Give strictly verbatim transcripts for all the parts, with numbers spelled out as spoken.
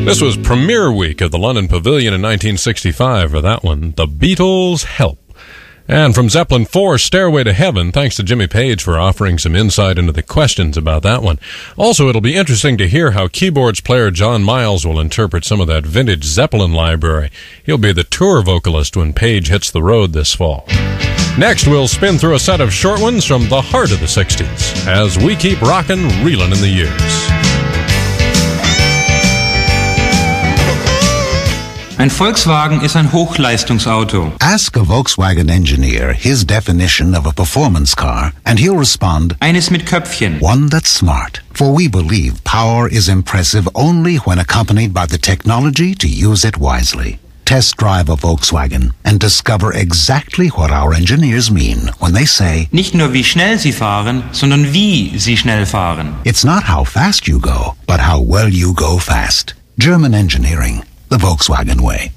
This was premiere week of the London Pavilion in nineteen sixty-five for that one, The Beatles' Help. And from Zeppelin four, Stairway to Heaven, thanks to Jimmy Page for offering some insight into the questions about that one. Also, it'll be interesting to hear how keyboards player John Miles will interpret some of that vintage Zeppelin library. He'll be the tour vocalist when Page hits the road this fall. Next, we'll spin through a set of short ones from the heart of the sixties as we keep rockin', reelin' in the years. Ein Volkswagen ist ein Hochleistungsauto. Ask a Volkswagen engineer his definition of a performance car, and he'll respond, Eines mit Köpfchen. one that's smart. For we believe power is impressive only when accompanied by the technology to use it wisely. Test drive a Volkswagen and discover exactly what our engineers mean when they say, Nicht nur wie schnell Sie fahren, sondern wie Sie schnell fahren. It's not how fast you go, but how well you go fast. German engineering. The Volkswagen way.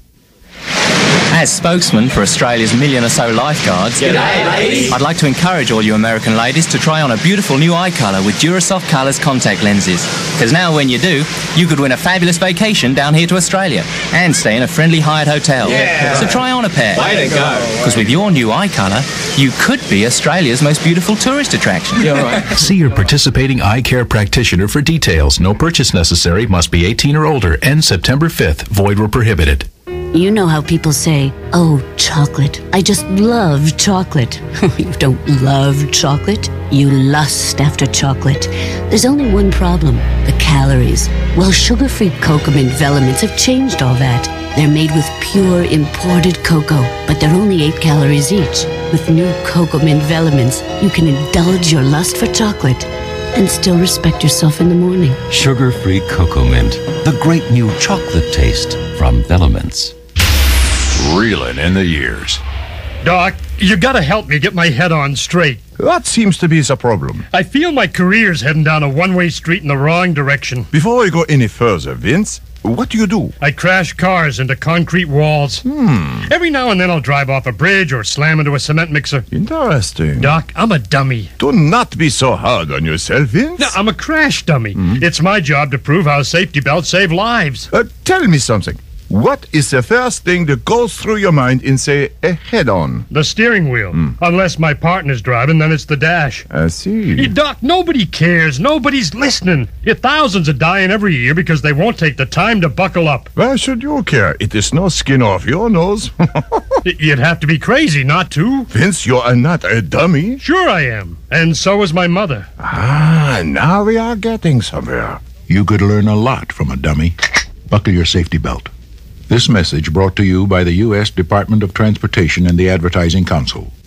As spokesman for Australia's million or so lifeguards, G'day, ladies. I'd like to encourage all you American ladies to try on a beautiful new eye colour with Durasoft Colours contact lenses. Because now when you do, you could win a fabulous vacation down here to Australia and stay in a friendly hired hotel. Yeah. So try on a pair. Way to go. Because with your new eye colour, you could be Australia's most beautiful tourist attraction. You're right. See your participating eye care practitioner for details. No purchase necessary. Must be eighteen or older. Ends September fifth. Void where prohibited. You know how people say, oh, chocolate. I just love chocolate. You don't love chocolate. You lust after chocolate. There's only one problem, the calories. Well, sugar-free Cocoa Mint Velements have changed all that. They're made with pure imported cocoa, but they're only eight calories each. With new Cocoa Mint Velements, you can indulge your lust for chocolate and still respect yourself in the morning. Sugar-free Cocoa Mint, the great new chocolate taste from Velements. Reeling in the years. Doc, you gotta help me get my head on straight. What seems to be the problem? I feel my career's heading down a one-way street in the wrong direction. Before we go any further, Vince, what do you do? I crash cars into concrete walls. Hmm. Every now and then I'll drive off a bridge or slam into a cement mixer. Interesting. Doc, I'm a dummy. Do not be so hard on yourself, Vince. No, I'm a crash dummy. Mm-hmm. It's my job to prove how safety belts save lives. Uh, tell me something. What is the first thing that goes through your mind in, say, a head-on? The steering wheel. Mm. Unless my partner's driving, then it's the dash. I see. Hey, Doc, nobody cares. Nobody's listening. Yet thousands are dying every year because they won't take the time to buckle up. Why should you care? It is no skin off your nose. You'd have to be crazy not to. Vince, you are not a dummy. Sure I am. And so is my mother. Ah, now we are getting somewhere. You could learn a lot from a dummy. Buckle your safety belt. This message brought to you by the U S Department of Transportation and the Advertising Council.